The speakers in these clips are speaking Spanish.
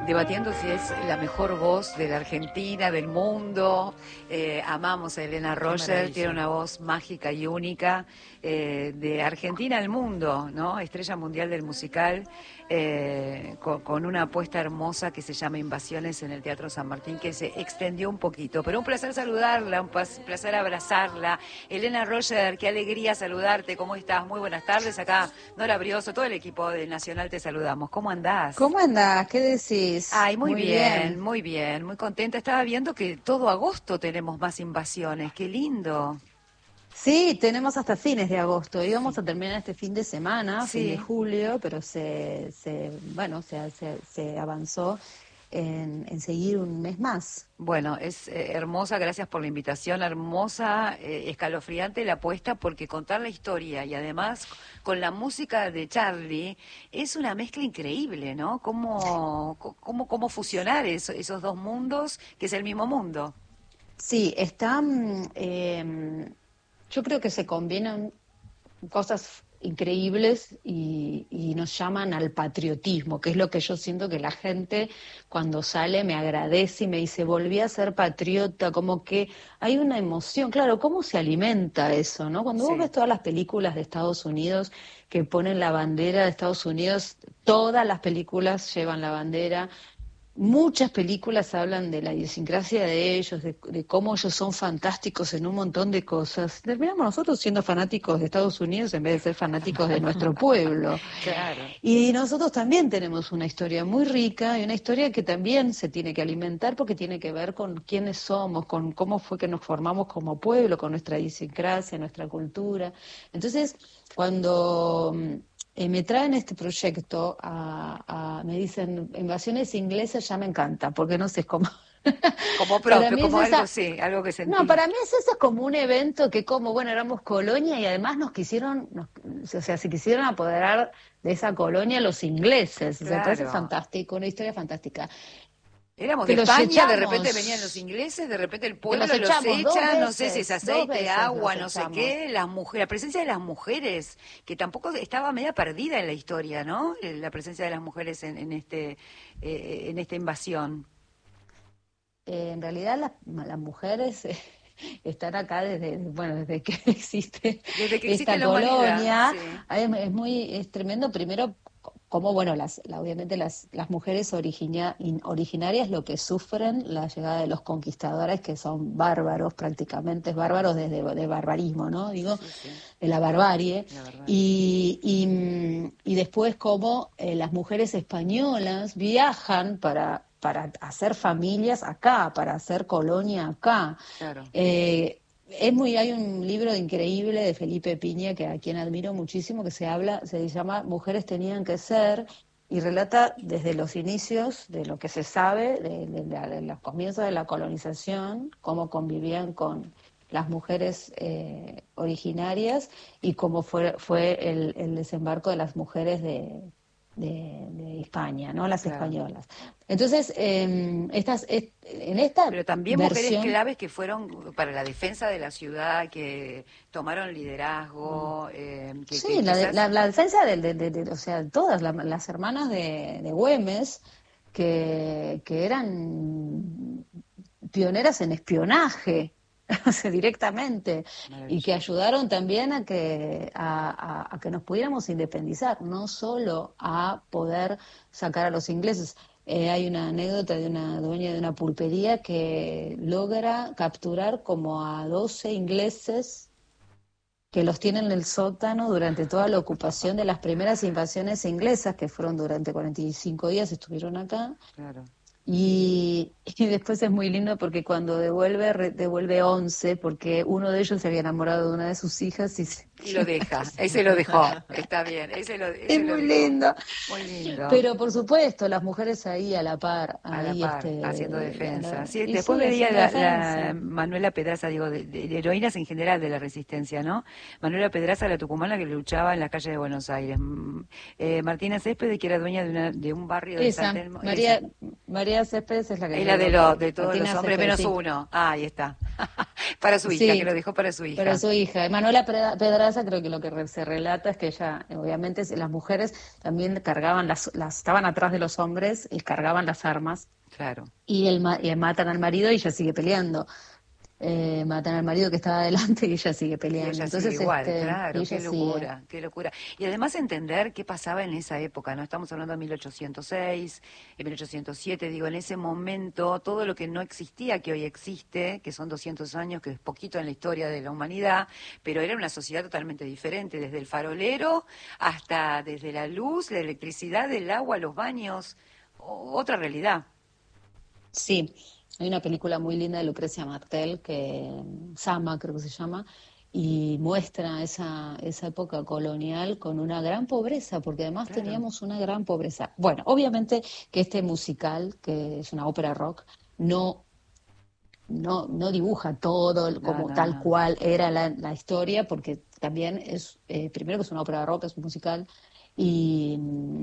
debatiendo si es la mejor voz de la Argentina, del mundo. Amamos a Elena Roger, tiene una voz mágica y única, de Argentina al mundo, ¿no? Estrella mundial del musical, con una apuesta hermosa que se llama Invasiones en el Teatro San Martín, que se extendió un poquito. Pero un placer saludarla, un placer abrazarla. Elena Roger, qué alegría saludarte. ¿Cómo estás? Muy buenas tardes. Acá Nora Brioso, todo el equipo de Nacional te saludamos. ¿Cómo andás? ¿Cómo andás? ¿Qué decís? Ay, muy Bien. muy bien, muy contenta. Estaba viendo que todo agosto tenemos más invasiones. Qué lindo. Sí, tenemos hasta fines de agosto. Sí. Íbamos a terminar este fin de semana, fin de Sí. julio, pero se avanzó en seguir un mes más. Bueno, es hermosa, gracias por la invitación, hermosa, escalofriante la apuesta, porque contar la historia y además con la música de Charlie es una mezcla increíble, ¿no? Cómo fusionar esos dos mundos, que es el mismo mundo. Sí, yo creo que se combinan cosas increíbles y nos llaman al patriotismo, que es lo que yo siento que la gente cuando sale me agradece y me dice, volví a ser patriota, como que hay una emoción. Claro, ¿cómo se alimenta eso, no? Cuando vos Sí. ves todas las películas de Estados Unidos que ponen la bandera de Estados Unidos, todas las películas llevan la bandera. Muchas películas hablan de la idiosincrasia de ellos, de cómo ellos son fantásticos en un montón de cosas. Terminamos nosotros siendo fanáticos de Estados Unidos en vez de ser fanáticos de nuestro pueblo. Claro. Y nosotros también tenemos una historia muy rica y una historia que también se tiene que alimentar porque tiene que ver con quiénes somos, con cómo fue que nos formamos como pueblo, con nuestra idiosincrasia, nuestra cultura. Entonces, cuando me traen este proyecto, me dicen invasiones inglesas, ya me encanta, porque no sé, es como... Como Para propio, mí es como algo, esa... sí, algo que No, sentí. para mí es eso como un evento que como, bueno, éramos colonia y además o sea, se quisieron apoderar de esa colonia los ingleses. O sea, me parece Claro. fantástico, una historia fantástica. Éramos de Que los España, de repente venían los echamos, ingleses, de repente el que los pueblo los echamos echa, no sé si es dos aceite, veces agua, los no sé echamos. qué, las mujeres, la presencia de las mujeres, que tampoco estaba media perdida en la historia, ¿no? La presencia de las mujeres en esta invasión. En realidad las mujeres están acá desde que existe Desde que existe esta la humanidad, colonia. sí. Es tremendo, primero, como bueno, obviamente las mujeres originarias lo que sufren la llegada de los conquistadores, que son bárbaros prácticamente, bárbaros de barbarismo, ¿no? Digo, Sí, sí, de la barbarie. la barbarie. Y después como las mujeres españolas viajan para hacer familias acá, para hacer colonia acá. Claro. Hay un libro increíble de Felipe Piña, que a quien admiro muchísimo, que se llama Mujeres tenían que ser, y relata desde los inicios de lo que se sabe, de los comienzos de la colonización, cómo convivían con las mujeres originarias y cómo fue el desembarco de las mujeres de España, ¿no? Las Claro. españolas. Entonces, en esta Pero también mujeres versión... claves que fueron para la defensa de la ciudad, que tomaron liderazgo, que Sí, quizás... la defensa o sea, todas las hermanas de Güemes que eran pioneras en espionaje, o sea, directamente, y que Maravilloso. ayudaron también a que nos pudiéramos independizar, no solo a poder sacar a los ingleses. Hay una anécdota de una dueña de una pulpería que logra capturar como a 12 ingleses que los tienen en el sótano durante toda la ocupación de las primeras invasiones inglesas, que fueron durante 45 días, estuvieron acá. Claro. Y después es muy lindo porque cuando devuelve 11, porque uno de ellos se había enamorado de una de sus hijas Y lo deja, ese lo dejó, está bien, es ese lo muy dejó. lindo. Muy lindo. Pero por supuesto, las mujeres ahí a la par, A la ahí par, haciendo defensa. Sí, y después sí, veía haciendo la defensa. Manuela Pedraza, digo, de heroínas en general de la resistencia, ¿no? Manuela Pedraza, la tucumana que luchaba en las calles de Buenos Aires. Martina Céspedes, que era dueña de un barrio de San Esa, Telmo. Esa. María Céspedes es la que Es yo la digo, de todos los Martina hombres Céspedes, menos sí. uno. Ah, ahí está. Para su hija, Sí, que lo dejó para su pero hija. su hija. Manuela Pedraza, creo que lo que se relata es que ella, obviamente, las mujeres también cargaban estaban atrás de los hombres y cargaban las armas Claro. y matan al marido y ella sigue peleando. Matan al marido que estaba adelante y ella sigue Y peleando. ella sigue Entonces, igual, y claro, ella qué sigue. locura, qué locura. Y además entender qué pasaba en esa época, ¿no? Estamos hablando de 1806, en 1807, digo, en ese momento, todo lo que no existía, que hoy existe, que son 200 años, que es poquito en la historia de la humanidad, pero era una sociedad totalmente diferente, desde el farolero hasta desde la luz, la electricidad, el agua, los baños, otra realidad. Sí, hay una película muy linda de Lucrecia Martel, Sama creo que se llama, y muestra esa época colonial con una gran pobreza, porque además Claro, teníamos una gran pobreza. Bueno, obviamente que este musical, que es una ópera rock, no, no dibuja todo no, como no, tal no, cual era la historia, porque también es, primero que es una ópera rock, es un musical, y,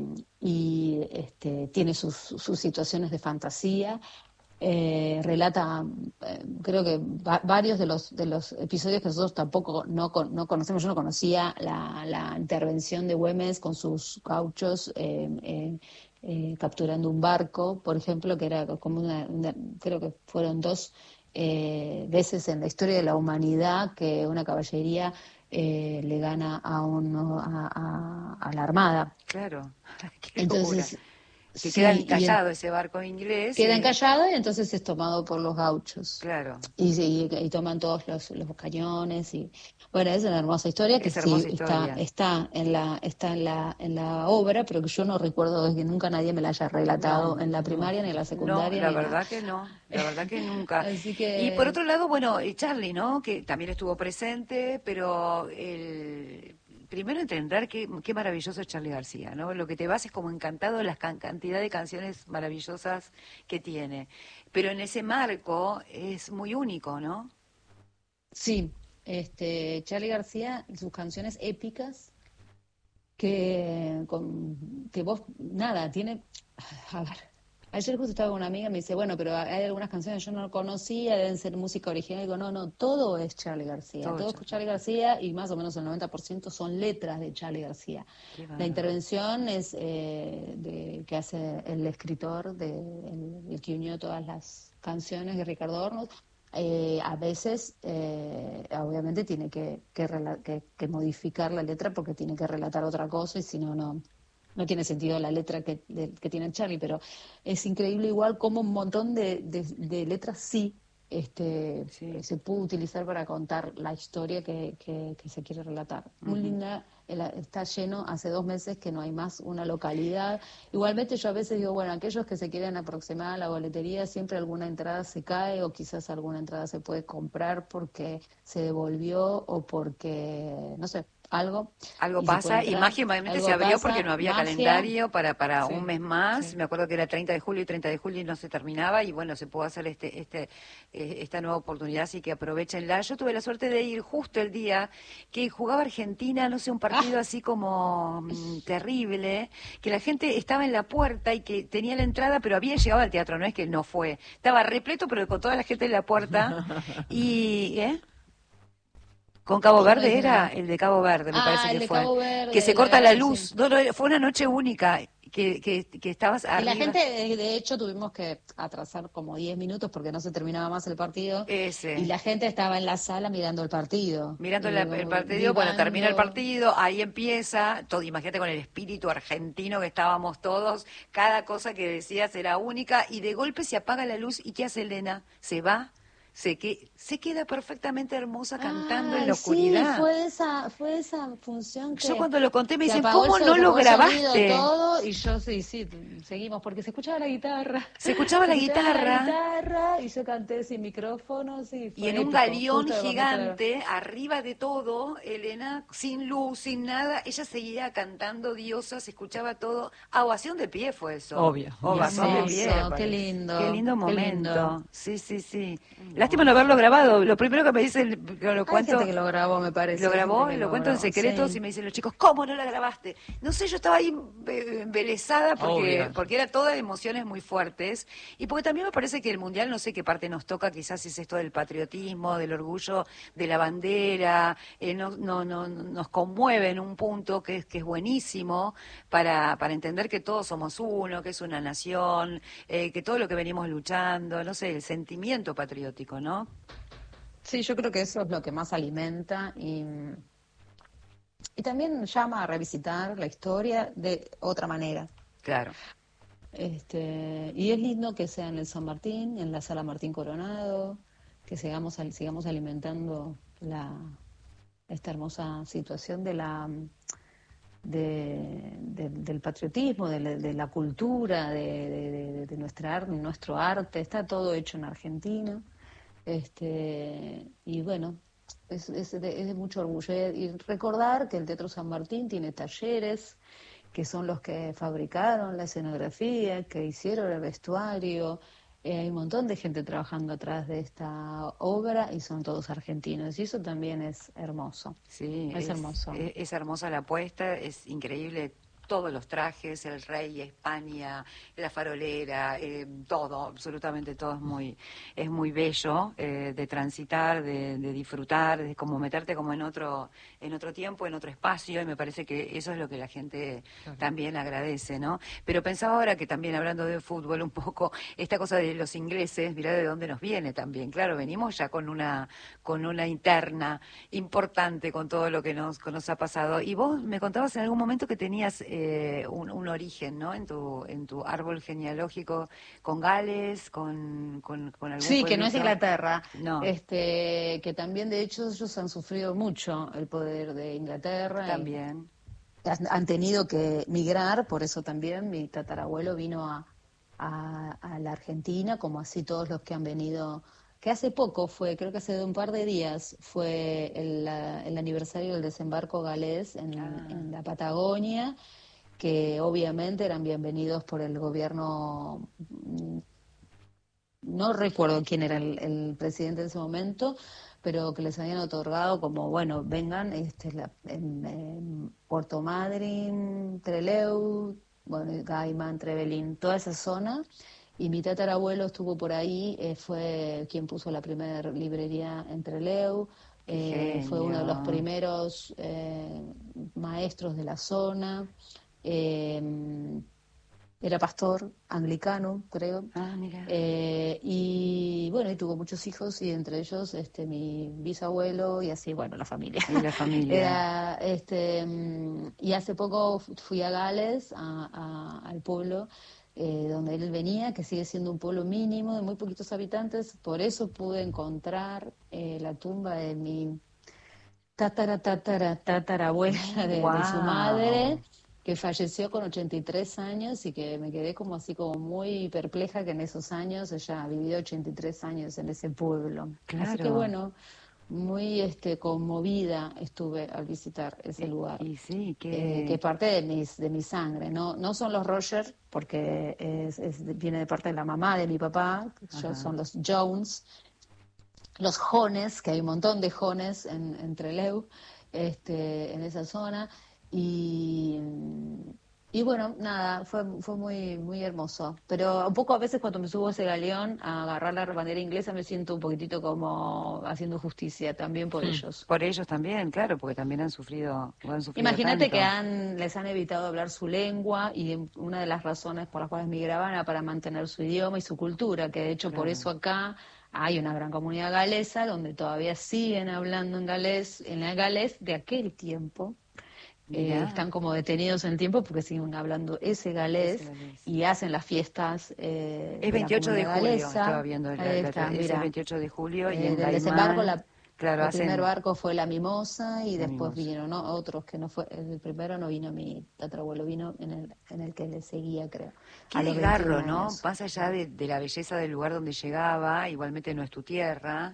tiene sus situaciones de fantasía. Relata, creo que varios de los episodios que nosotros tampoco no conocemos. Yo no conocía la intervención de Güemes con sus gauchos capturando un barco, por ejemplo, que era como creo que fueron dos veces en la historia de la humanidad que una caballería le gana a la Armada. claro, qué locura. Entonces, Que queda sí, encallado ese barco inglés queda y, encallado y entonces es tomado por los gauchos. claro, Y toman todos los cañones y bueno, es una hermosa historia que es sí hermosa está, historia. está en la obra, pero que yo no recuerdo de que nunca nadie me la haya relatado No, en la no, primaria, ni en la no, secundaria, la ni en la. verdad que no, la verdad que nunca. Así Y por que otro lado, bueno, Charlie, ¿no? Que también estuvo presente, pero primero entender qué maravilloso es Charlie García, ¿no? Lo que te vas es como encantado de la cantidad de canciones maravillosas que tiene. Pero en ese marco es muy único, ¿no? sí, Charly García, sus canciones épicas que vos, nada, tiene, a ver, ayer justo estaba con una amiga y me dice, bueno, pero hay algunas canciones que yo no conocía, deben ser música original. Y digo, no, no, todo es Charly García, Todo, todo es Charly García y más o menos el 90% son letras de Charly García. qué La bárbaro. intervención es que hace el escritor, el que unió todas las canciones de Ricardo Hornos. A veces, obviamente, tiene que modificar la letra porque tiene que relatar otra cosa y si no, no tiene sentido la letra que tiene Charlie, pero es increíble igual como un montón de letras sí Sí. se puede utilizar para contar la historia que se quiere relatar. Muy Ujú. linda, está lleno, hace 2 meses que no hay más una localidad. Igualmente yo a veces digo, bueno, aquellos que se quieren aproximar a la boletería, siempre alguna entrada se cae o quizás alguna entrada se puede comprar porque se devolvió o porque, no sé, algo, Algo y se puede pasa y entrar, mágicamente se algo abrió porque pasa, no había magia, calendario para un sí, mes más. sí. Me acuerdo que era 30 de julio y 30 de julio y no se terminaba y bueno, se pudo hacer esta nueva oportunidad, así que aprovechenla. Yo tuve la suerte de ir justo el día que jugaba Argentina, no sé, un partido Ah, así como terrible, que la gente estaba en la puerta y que tenía la entrada, pero había llegado al teatro, no es que no fue. Estaba repleto, pero con toda la gente en la puerta y, ¿eh? Con Cabo y no Verde dije era nada. el de Cabo Verde, me parece Ah, el que de fue. Cabo Que Verde, se corta la sí. luz. No, no, fue una noche única que estabas Y la arriba. gente, de hecho, tuvimos que atrasar como 10 minutos porque no se terminaba más el partido y Ese. la gente estaba en la sala mirando el partido, Mirando el partido, bueno, termina el vivando. partido, ahí empieza, todo, imagínate con el espíritu argentino que estábamos todos, cada cosa que decías era única y de golpe se apaga la luz y ¿qué hace Elena? Se va, se queda perfectamente hermosa cantando en Ay, la sí, oscuridad. fue esa función Yo que cuando lo conté me se dicen, apagó ¿cómo no se lo apagó el sonido, grabaste? todo, y yo sí, sí, seguimos, porque se escuchaba la guitarra, Se escuchaba se la escuchaba la guitarra. guitarra, y yo canté sin micrófono, sí, Y fue en un épico, galeón justo cuando esto. gigante, arriba de todo, Elena, sin luz, sin nada, ella seguía cantando diosa, se escuchaba todo. Ah, ovación de pie fue eso. Obvio, ni Ovación de hablar, pie. Hermoso, qué Qué lindo, lindo qué lindo. momento. Sí, sí, sí. Lástima no haberlo grabado. Lo primero que me dicen, lo Hay gente cuento, que lo grabó, me parece. lo Hay gente grabó que y lo lo cuento en grabó, secreto sí. y me dicen los chicos, ¿cómo no la grabaste? No sé, yo estaba ahí embelesada Obvio. porque era todas emociones muy fuertes y porque también me parece que el Mundial, no sé qué parte nos toca, quizás es esto del patriotismo, del orgullo de la bandera, nos conmueve en un punto que es buenísimo para entender que todos somos uno, que es una nación, que todo lo que venimos luchando, no sé, el sentimiento patriótico, ¿no? Sí, yo creo que eso es lo que más alimenta y también llama a revisitar la historia de otra manera. Claro. Y es lindo que sea en el San Martín, en la Sala Martín Coronado, que sigamos alimentando esta hermosa situación del patriotismo, de la cultura, de nuestro arte. Está todo hecho en Argentina. Y bueno, es de mucho orgullo. Y recordar que el Teatro San Martín tiene talleres que son los que fabricaron la escenografía, que hicieron el vestuario. Hay un montón de gente trabajando atrás de esta obra y son todos argentinos. Y eso también es hermoso. Sí, Es hermoso. es hermosa la apuesta, es increíble todos los trajes, el rey, España, la farolera, todo, absolutamente todo es muy bello de transitar, de disfrutar, de como meterte como en otro tiempo, en otro espacio, y me parece que eso es lo que la gente también agradece, ¿no? Pero pensaba ahora que también hablando de fútbol un poco, esta cosa de los ingleses, mirá de dónde nos viene también, claro, venimos ya con una interna importante con todo lo que nos ha pasado. Y vos me contabas en algún momento que tenías un origen, ¿no? En tu árbol genealógico con Gales, con algún Sí, que no es pueblito. Inglaterra, No, que también de hecho ellos han sufrido mucho el poder de Inglaterra y también. han tenido que migrar, por eso también mi tatarabuelo vino a la Argentina, como así todos los que han venido, que hace poco fue, creo que hace un par de días, fue el aniversario del desembarco galés en la Patagonia, que obviamente eran bienvenidos por el gobierno. No recuerdo quién era el presidente en ese momento, pero que les habían otorgado como, bueno, vengan en Puerto Madryn, Trelew, bueno, Gaiman, Trevelin, toda esa zona. Y mi tatarabuelo estuvo por ahí, fue quien puso la primera librería en Trelew, fue uno de los Genio. primeros maestros de la zona. Era pastor anglicano, creo. Ah, mira. Y bueno, y tuvo muchos hijos y entre ellos mi bisabuelo y así, bueno, la familia. Y la familia. Y hace poco fui a Gales, al pueblo donde él venía, que sigue siendo un pueblo mínimo de muy poquitos habitantes. Por eso pude encontrar la tumba de mi tatarabuela de su madre, Wow. que falleció con 83 años y que me quedé como así como muy perpleja que en esos años ella vivió 83 años en ese pueblo. Así que Claro. bueno, muy conmovida estuve al visitar ese lugar. Y sí, Que es parte de mi sangre, no son los Roger, porque viene de parte de la mamá de mi papá, son los Jones, los Jones, que hay un montón de Jones en Trelew, en esa zona, y, y bueno, nada, fue muy, muy hermoso. Pero un poco a veces cuando me subo a ese galeón a agarrar la bandera inglesa me siento un poquitito como haciendo justicia también por ellos. por ellos también, claro, porque también han sufrido Imagínate tanto. que les han evitado hablar su lengua y una de las razones por las cuales migraban era para mantener su idioma y su cultura, que de hecho por Claro. eso acá hay una gran comunidad galesa donde todavía siguen hablando en el galés de aquel tiempo. Mirá. Están como detenidos en el tiempo porque siguen hablando ese galés Ese galés. y hacen las fiestas Es de la 28 de comunidad julio, galesa. estaba viendo Ahí está, es el mira, 28 de julio y en del desembarco Gaimán, Claro, El primer hacen barco fue la Mimosa y la después mimosa. vino, ¿no? Otros que no fue, el primero no vino mi tatarabuelo, vino en el que le seguía, creo, Qué a los 21 desgarro, ¿no? años. Más allá de la belleza del lugar donde llegaba, igualmente no es tu tierra,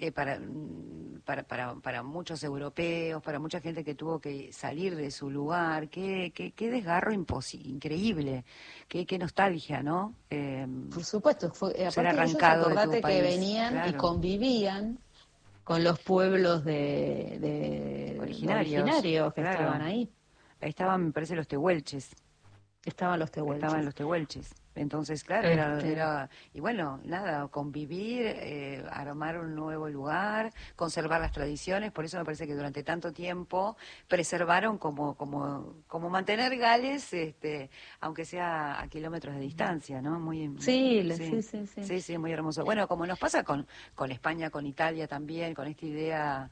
para muchos europeos, para mucha gente que tuvo que salir de su lugar, qué desgarro increíble, qué nostalgia, ¿no? Por supuesto, Ser aparte de ellos, arrancado de tu acordate que país, venían y claro, convivían con los pueblos de originarios, originarios que estaban claro. ahí. Ahí estaban, me parece, los tehuelches. Estaban los Estaban tehuelches. los tehuelches. Entonces, claro, Este, y bueno, nada, convivir, armar un nuevo lugar, conservar las tradiciones, por eso me parece que durante tanto tiempo preservaron como mantener Gales, aunque sea a kilómetros de distancia, ¿no? sí, Sí, sí, sí, sí. sí, sí, muy hermoso. Bueno, como nos pasa con España, con Italia también, con esta idea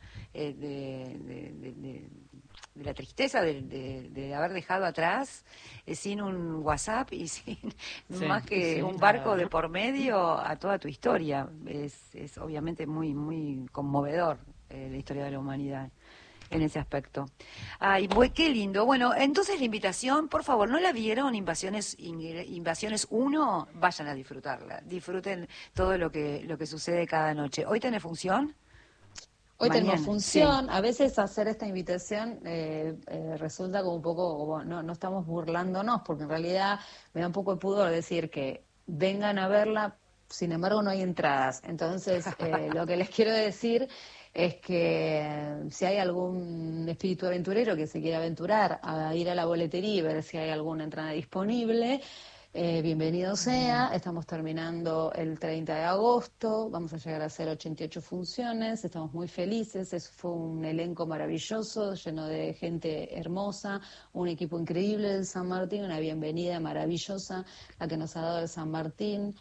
de la tristeza de haber dejado atrás sin un WhatsApp y sin Sí, más que sí, un barco nada, de ¿no? por medio a toda tu historia. Es obviamente muy conmovedor la historia de la humanidad en ese aspecto. Ay, qué lindo. Bueno, entonces la invitación, por favor, ¿no la vieron? Invasiones uno, vayan a disfrutarla. Disfruten todo lo que sucede cada noche. ¿Hoy tenés función? Hoy tenemos Mañana, sí. función, a veces hacer esta invitación resulta como un poco, como, no estamos burlándonos, porque en realidad me da un poco de pudor decir que vengan a verla, sin embargo no hay entradas. Entonces, lo que les quiero decir es que si hay algún espíritu aventurero que se quiera aventurar a ir a la boletería y ver si hay alguna entrada disponible, bienvenido sea, estamos terminando el 30 de agosto, vamos a llegar a hacer 88 funciones, estamos muy felices, fue un elenco maravilloso, lleno de gente hermosa, un equipo increíble del San Martín, una bienvenida maravillosa la que nos ha dado el San Martín,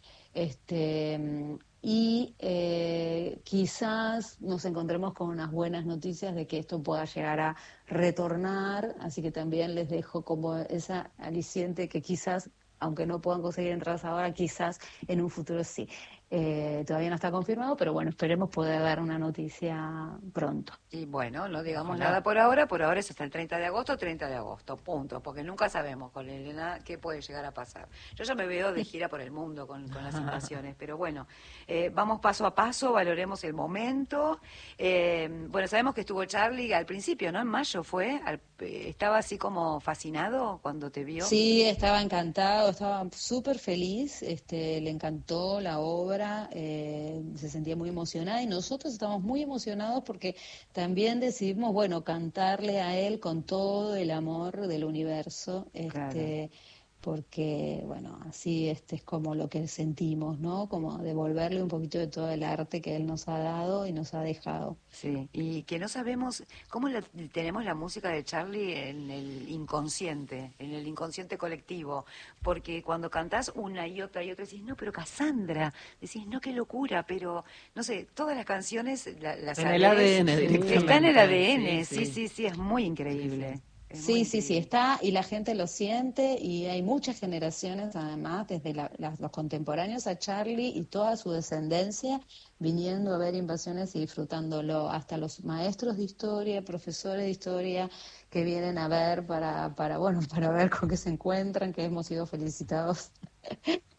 y quizás nos encontremos con unas buenas noticias de que esto pueda llegar a retornar, así que también les dejo como esa aliciente que quizás aunque no puedan conseguir entradas ahora, quizás en un futuro sí. Todavía no está confirmado, pero bueno, esperemos poder dar una noticia pronto. Y bueno, no digamos nada Ojalá. por ahora es hasta el 30 de agosto, punto, porque nunca sabemos con Elena qué puede llegar a pasar. Yo ya me veo de gira por el mundo con las invasiones, pero bueno, vamos paso a paso, valoremos el momento. Bueno, sabemos que estuvo Charlie al principio, ¿no? En mayo fue, estaba así como fascinado cuando te vio. Sí, estaba encantado, estaba súper feliz, le encantó la obra, se sentía muy emocionada y nosotros estamos muy emocionados porque también decidimos, bueno, cantarle a él con todo el amor del universo, Claro. porque, bueno, así es como lo que sentimos, ¿no? Como devolverle un poquito de todo el arte que él nos ha dado y nos ha dejado. Sí, y que no sabemos cómo tenemos la música de Charlie en el inconsciente colectivo, porque cuando cantás una y otra decís, no, pero Cassandra, decís, no, qué locura, pero, no sé, todas las canciones las En el sabés, ADN está en el directamente, sí, ADN, sí, sí, sí, sí, es muy sí, sí. increíble, es muy Sí, sí, sí, increíble. está y la gente lo siente y hay muchas generaciones además, desde los contemporáneos a Charlie y toda su descendencia viniendo a ver Invasiones y disfrutándolo, hasta los maestros de historia, profesores de historia que vienen a ver bueno, para ver con qué se encuentran, que hemos sido felicitados